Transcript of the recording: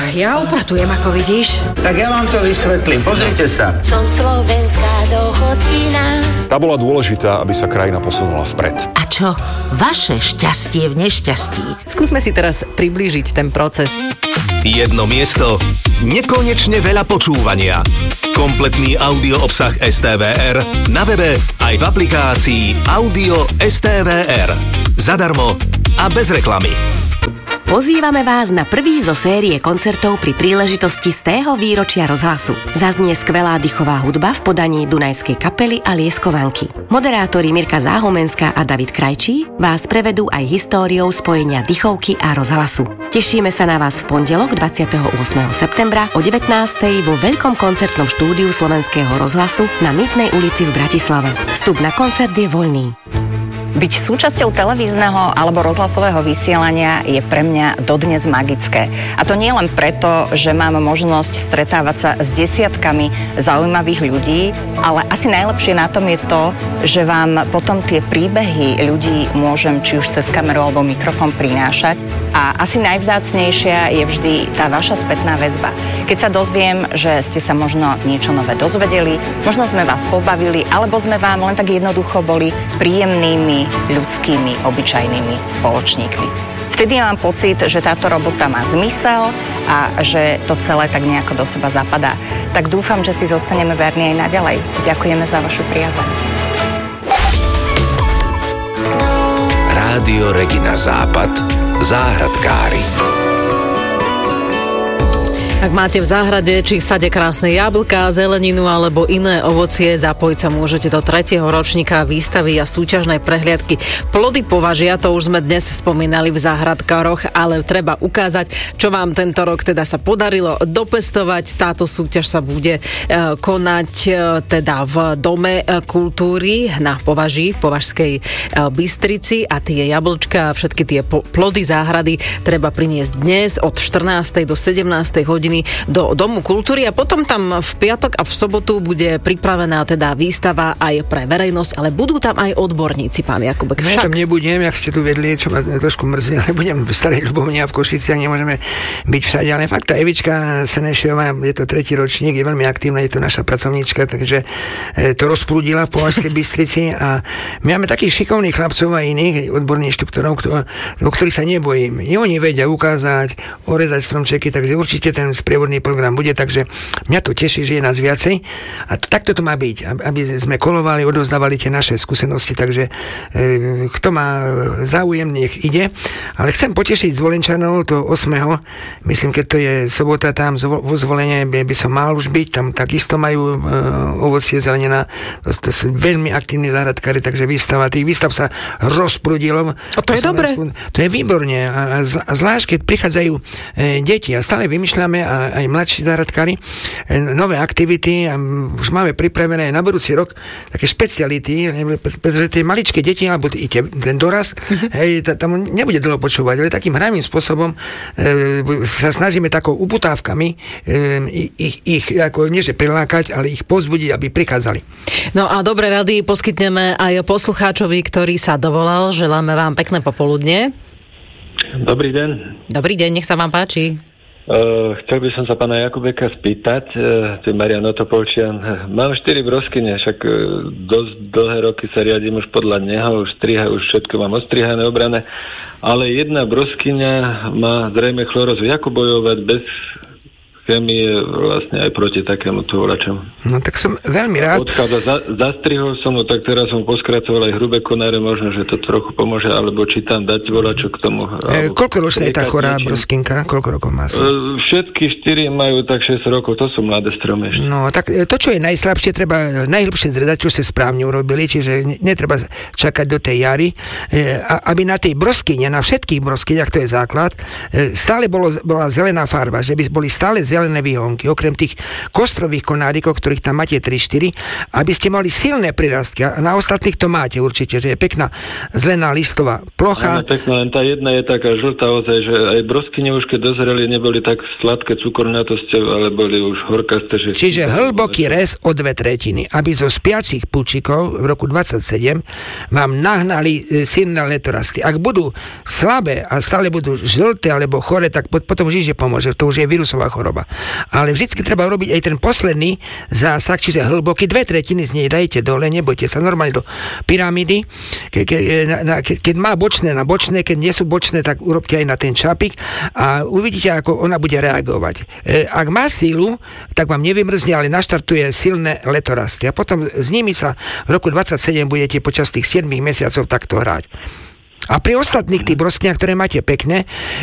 Ja upratujem, ako vidíš. Tak ja vám to vysvetlím, pozrite sa. Som slovenská dochodkyna. Tá bola dôležitá, aby sa krajina posunula vpred. A čo? Vaše šťastie v nešťastí. Skúsme si teraz priblížiť ten proces. Jedno miesto, nekonečne veľa počúvania. Kompletný audio obsah STVR na webe aj v aplikácii Audio STVR. Zadarmo a bez reklamy. Pozývame vás na prvý zo série koncertov pri príležitosti 100. výročia rozhlasu. Zaznie skvelá dychová hudba v podaní Dunajskej kapely a Lieskovanky. Moderátori Mirka Záhumenská a David Krajčí vás prevedú aj históriou spojenia dychovky a rozhlasu. Tešíme sa na vás v pondelok 28. septembra o 19. vo veľkom koncertnom štúdiu Slovenského rozhlasu na Mýtnej ulici v Bratislave. Vstup na koncert je voľný. Byť súčasťou televízneho alebo rozhlasového vysielania je pre mňa dodnes magické. A to nie len preto, že mám možnosť stretávať sa s desiatkami zaujímavých ľudí, ale asi najlepšie na tom je to, že vám potom tie príbehy ľudí môžem či už cez kameru alebo mikrofón prinášať. A asi najvzácnejšia je vždy tá vaša spätná väzba. Keď sa dozviem, že ste sa možno niečo nové dozvedeli, možno sme vás pobavili, alebo sme vám len tak jednoducho boli príjemnými, ľudskými, obyčajnými spoločníkmi. Vtedy mám pocit, že táto robota má zmysel a že to celé tak nejako do seba zapadá. Tak dúfam, že si zostaneme verní aj naďalej. Ďakujeme za vašu priazeň. Rádio Regina Západ, záhradkári. Ak máte v záhrade či sade krásne jablká, zeleninu alebo iné ovocie, zapojiť sa môžete do 3. ročníka výstavy a súťažnej prehliadky Plody považia. To už sme dnes spomínali v záhradkároch, ale treba ukázať, čo vám tento rok teda sa podarilo dopestovať. Táto súťaž sa bude konať teda v Dome kultúry na Považí, v Považskej Bystrici, a tie jablčka, všetky tie plody záhrady treba priniesť dnes od 14. do 17. hodiny do Domu kultúry a potom tam v piatok a v sobotu bude pripravená teda výstava aj pre verejnosť, ale budú tam aj odborníci, pán Jakubek. Ja tam nebudem, jak ste tu vedli, čo ma trošku mrzí, ale budem v Starej Ľubovni a v Košiciach, nemôžeme byť všade, ale fakt tá Evička Senešiová, je to 3. ročník, je veľmi aktívna, je to naša pracovníčka, takže to rozprúdila v Považskej Bystrici a my máme takých šikovných chlapcov a iných odborných inštruktorov, o ktorých sa nebojím. Oni vedia ukázať, orezať stromčeky, takže určite ten sprievodný program bude, takže mňa to teší, že je nás viacej a takto to má byť, aby sme kolovali, odovzdávali tie naše skúsenosti, takže kto má záujem, nech ide, ale chcem potešiť Zvolenčanov to 8. Myslím, keď to je sobota tam vo Zvolenie, by som mal už byť, tam takisto majú ovocie, zelenina, to sú veľmi aktívni záhradkári, takže tých výstav sa rozprudilo. A to je dobre. To je výborne a zvlášť, keď prichádzajú deti a stále vymýšľame a aj mladší záhradkári nové aktivity a už máme pripravené na budúci rok také špeciality, pretože tie maličké deti alebo ten dorast tam nebude dlho počúvať, ale takým hravým spôsobom sa snažíme takou uputávkami ich ako nie že prilákať, ale ich povzbudiť, aby prichádzali. No a dobré rady poskytneme aj poslucháčovi, ktorý sa dovolal. Želáme vám pekné popoludne. Dobrý deň. Dobrý deň, nech sa vám páči. Chcel by som sa pána Jakubeka spýtať, to je Marian Otopolčian. Mám 4 broskyne, však dosť dlhé roky sa riadím už podľa neho, už všetko mám ostrihané, obrané, ale jedna broskyňa má zrejme chlorozu. Ako bojovať bez chémie vlastne aj proti takému volačom? No tak som veľmi rád. Zastrihol som ho, tak teraz som poskracoval aj hrubé konáre, možno, že to trochu pomôže, alebo či tam dať volačo k tomu. Koľko ročná je tá chorá broskinka? Koľko rokov má? Všetky 4 majú tak 6 rokov, to sú mladé stromy. No tak to, čo je najslabšie, treba najhlbšie zrezať, čo ste správne urobili, čiže netreba čakať do tej jary, aby na tej broskyne, na všetkých broskyniach, to je základ, stále bola zelená farba, že by boli stále zelené zelené výhonky, okrem tých kostrových konárikov, ktorých tam máte 3-4, aby ste mali silné prirastky. A na ostatných to máte určite, že je pekná zelená listová plocha. Áno, pekná, len tá jedna je taká žltá ozaj, že aj broskyne už keď dozreli, neboli tak sladké cukornatosťou, ale boli už horkasté. Čiže hlboký rez o 2/3, aby zo spiacich púčikov v roku 27 vám nahnali silné letorasty. Ak budú slabé a stále budú žlté alebo chore, tak potom žiže pomôže. To už je vírusová choroba. Ale vždycky treba robiť aj ten posledný zásah, čiže hlboký, 2/3 z nej dajte dole, nebojte sa, normálne do pyramídy. Keď má bočné na bočné, keď nie sú bočné, tak urobte aj na ten čapík a uvidíte, ako ona bude reagovať. Ak má sílu, tak vám nevymrzne, ale naštartuje silné letorasty. A potom s nimi sa v roku 27 budete počas tých 7 mesiacov takto hrať. A pri ostatných tých broskyniach, ktoré máte pekné,